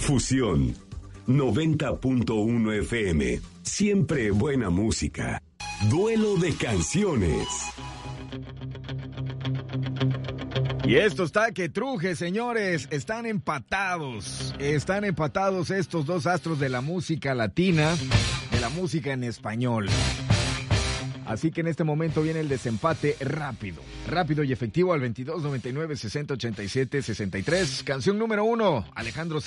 Fusión 90.1 FM. Siempre buena música. Duelo de canciones. Y esto está que truje, señores. Están empatados. Están empatados estos dos astros de la música latina, de la música en español. Así que en este momento viene el desempate rápido y efectivo al 22 99 60 87 63. Canción número 1, Alejandro